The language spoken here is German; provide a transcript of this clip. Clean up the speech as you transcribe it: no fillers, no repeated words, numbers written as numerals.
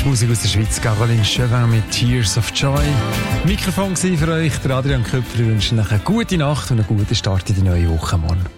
Musik aus der Schweiz, Caroline Chauvin mit Tears of Joy. Mikrofon war für euch, der Adrian Köpfer. Wir wünschen euch eine gute Nacht und einen guten Start in die neue Woche morgen.